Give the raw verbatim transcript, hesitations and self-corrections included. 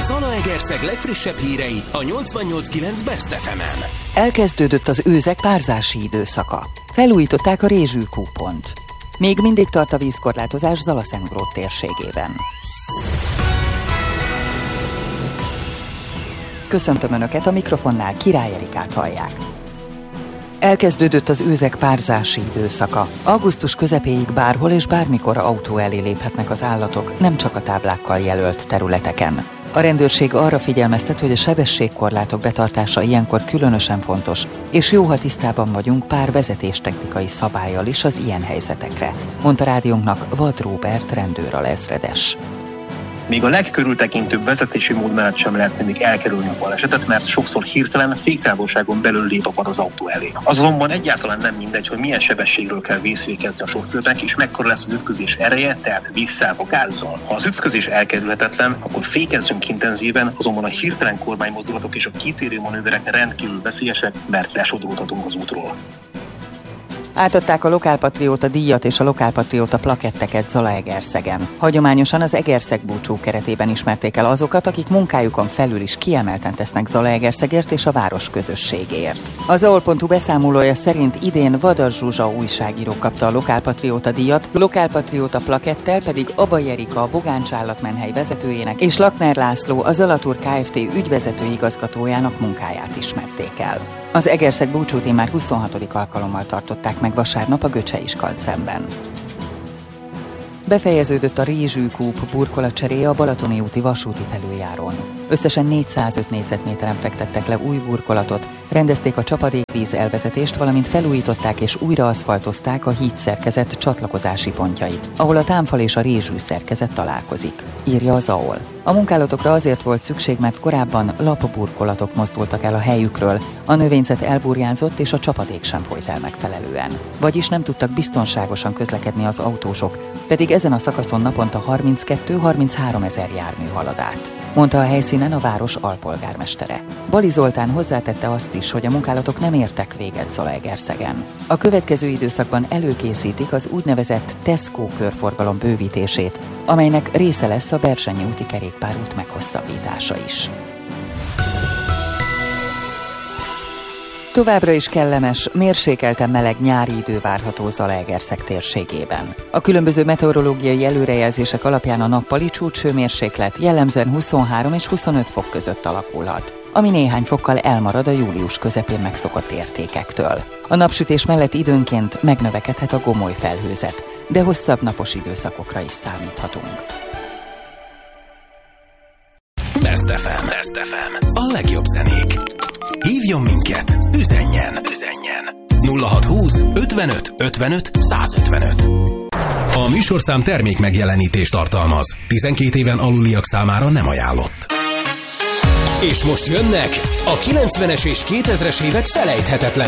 Zalaegerszeg legfrissebb hírei a nyolcvannyolc kilenc Best ef emen. Elkezdődött az őzek párzási időszaka. Felújították a Rézsű-kúpont. Még mindig tart a vízkorlátozás Zalaszentgrót térségében. Köszöntöm Önöket, a mikrofonnál Király Erikát hallják. Elkezdődött az őzek párzási időszaka. Augusztus közepéig bárhol és bármikor autó elé léphetnek az állatok, nem csak a táblákkal jelölt területeken. A rendőrség arra figyelmeztet, hogy a sebességkorlátok betartása ilyenkor különösen fontos, és jó, ha tisztában vagyunk pár vezetéstechnikai szabállyal is az ilyen helyzetekre, mondta rádiónknak Vad Róbert rendőralezredes. Még a legkörültekintőbb vezetési mód mellett sem lehet mindig elkerülni a balesetet, mert sokszor hirtelen féktávolságon belül lép a vad az autó elé. Az azonban egyáltalán nem mindegy, hogy milyen sebességről kell vészfékezni a sofőrnek, és mekkora lesz az ütközés ereje, tehát visszább a gázzal. Ha az ütközés elkerülhetetlen, akkor fékezzünk intenzíven, azonban a hirtelen kormánymozdulatok és a kitérő manőverek rendkívül veszélyesek, mert lesodródhatunk az útról. Átadták a Lokálpatrióta díjat és a Lokálpatrióta plaketteket Zalaegerszegen. Hagyományosan az Egerszeg búcsú keretében ismerték el azokat, akik munkájukon felül is kiemelten tesznek Zalaegerszegért és a város közösségéért. Az á o el pont hu beszámolója szerint idén Vadas Zsuzsa újságíró kapta a Lokálpatrióta díjat, Lokálpatrióta plakettel pedig Abai Erika, a Bogáncs állatmenhely vezetőjének és Lakner László, a Zalatur Kft. Ügyvezető igazgatójának munkáját ismerték el. Az Egerszeg búcsút már huszonhatodik alkalommal tartották meg vasárnap a Göcsei Skancrenben. Befejeződött a Rézsű-kúp burkolatcseréje a Balatoni úti vasúti felüljárón. Összesen négyszázöt négyzetméteren fektettek le új burkolatot, rendezték a csapadékvíz elvezetést, valamint felújították és újra aszfaltozták a hídszerkezet csatlakozási pontjait, ahol a támfal és a rézsű szerkezet találkozik, írja az á o el. A munkálatokra azért volt szükség, mert korábban lapburkolatok mozdultak el a helyükről, a növényzet elburjánzott és a csapadék sem folyt el megfelelően. Vagyis nem tudtak biztonságosan közlekedni az autósok, pedig ezen a szakaszon naponta harminckettő-harminchárom ezer jármű halad át, mondta a helyszínen a város alpolgármestere. Bali Zoltán hozzátette azt is, hogy a munkálatok nem értek véget Zalaegerszegen. A következő időszakban előkészítik az úgynevezett Tesco körforgalom bővítését, amelynek része lesz a Berzsenyi úti kerékpárút meghosszabbítása is. Továbbra is kellemes, mérsékelten meleg nyári idő várható Zalaegerszeg térségében. A különböző meteorológiai előrejelzések alapján a nappali csúcshőmérséklet jellemzően huszonhárom és huszonöt fok között alakulhat, ami néhány fokkal elmarad a július közepén megszokott értékektől. A napsütés mellett időnként megnövekedhet a gomoly felhőzet, de hosszabb napos időszakokra is számíthatunk. Best ef em. Best ef em. A legjobb zenék. Hívjon minket, üzenjen, üzenjen. nulla hatszázhúsz ötvenöt ötvenöt százötvenöt. A műsorszám termék megjelenítést tartalmaz. tizenkét éven aluliak számára nem ajánlott. És most jönnek a kilencvenes és kétezres évek felejthetetlen